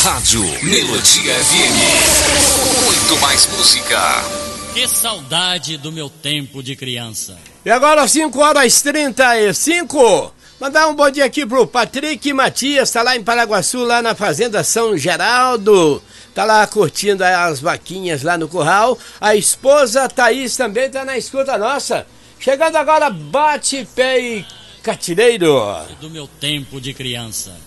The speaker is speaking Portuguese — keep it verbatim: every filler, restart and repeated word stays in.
Rádio Melodia F M. Muito mais música. Que saudade do meu tempo de criança. E agora cinco horas e trinta e cinco. Mandar um bom dia aqui pro Patrick Matias, tá lá em Paraguaçu, lá na Fazenda São Geraldo. Tá lá curtindo as vaquinhas lá no curral. A esposa Thaís também tá na escuta nossa. Chegando agora, Bate Pé e Catireiro. Do meu tempo de criança.